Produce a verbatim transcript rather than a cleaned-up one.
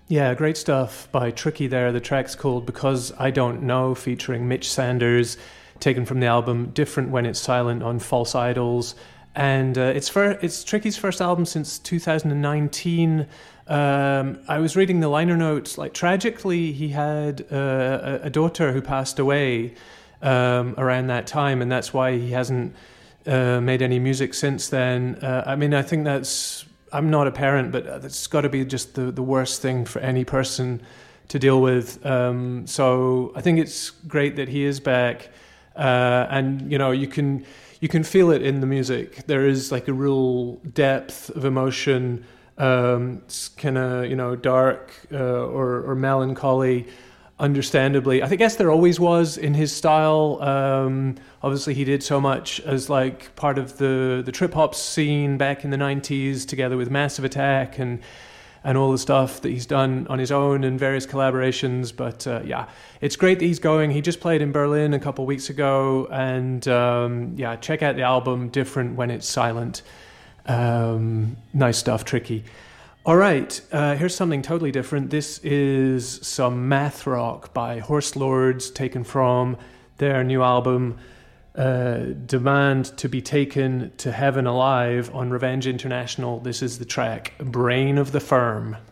Yeah, great stuff by Tricky there. The track's called Because I Don't Know, featuring Mitch Sanders, taken from the album Different When It's Silent on False Idols. And uh, it's for, it's Tricky's first album since two thousand nineteen. Um, I was reading the liner notes. Like, tragically, he had uh, a, a daughter who passed away um, around that time, and that's why he hasn't uh, made any music since then. Uh, I mean, I think that's... I'm not a parent, but it's got to be just the, the worst thing for any person to deal with. Um, so I think it's great that he is back, uh, and you know you can you can feel it in the music. There is like a real depth of emotion. Um, it's kind of you know dark uh, or, or melancholy. Understandably, I think, guess there always was in his style. Um, obviously, he did so much as like part of the, the trip hop scene back in the nineties, together with Massive Attack and and all the stuff that he's done on his own and various collaborations. But uh, yeah, it's great that he's going. He just played in Berlin a couple of weeks ago, and um, yeah, check out the album Different When It's Silent. Um, nice stuff, Tricky. All right, uh, here's something totally different. This is some math rock by Horse Lords, taken from their new album, uh, Demand to Be Taken to Heaven Alive on Revenge International. This is the track Brain of the Firm.